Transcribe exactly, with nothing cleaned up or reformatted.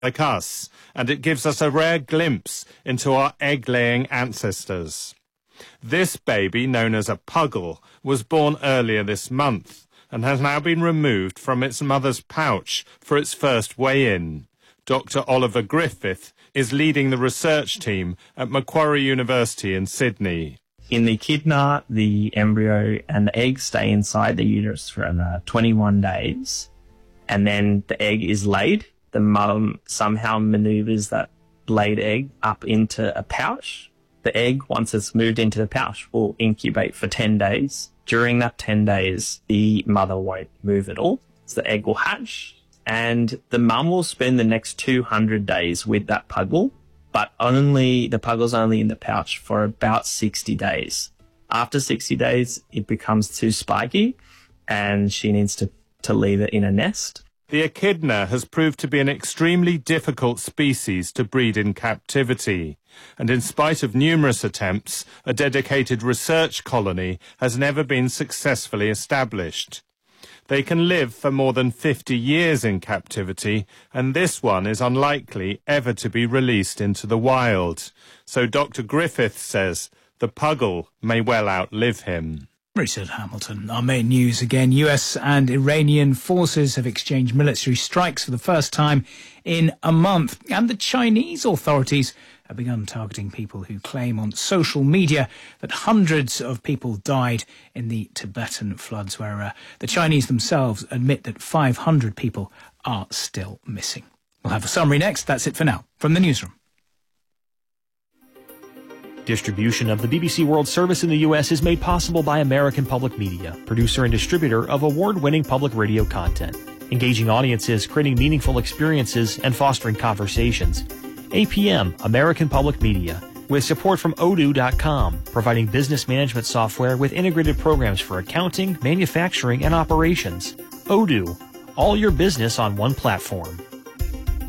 like us, and it gives us a rare glimpse into our egg-laying ancestors. This baby, known as a puggle, was born earlier this month and has now been removed from its mother's pouch for its first weigh-in. Doctor Oliver Griffith is leading the research team at Macquarie University in Sydney. In the echidna, the embryo and the egg stay inside the uterus for uh, twenty-one days, and then the egg is laid. The mum somehow manoeuvres that laid egg up into a pouch. The egg, once it's moved into the pouch, will incubate for ten days. During that ten days, the mother won't move at all. So the egg will hatch, and the mum will spend the next two hundred days with that puggle, but only the puggle's only in the pouch for about sixty days. After sixty days, it becomes too spiky, and she needs to, to leave it in a nest. The echidna has proved to be an extremely difficult species to breed in captivity, and in spite of numerous attempts, a dedicated research colony has never been successfully established. They can live for more than fifty years in captivity, and this one is unlikely ever to be released into the wild. So Doctor Griffith says the puggle may well outlive him. Richard Hamilton. Our main news again. U S and Iranian forces have exchanged military strikes for the first time in a month. And the Chinese authorities have begun targeting people who claim on social media that hundreds of people died in the Tibetan floods, where uh, the Chinese themselves admit that five hundred people are still missing. We'll have a summary next. That's it for now from the newsroom. Distribution of the B B C World Service in the U S is made possible by American Public Media, producer and distributor of award-winning public radio content, engaging audiences, creating meaningful experiences, and fostering conversations. A P M, American Public Media, with support from Odoo dot com, providing business management software with integrated programs for accounting, manufacturing, and operations. Odoo, all your business on one platform.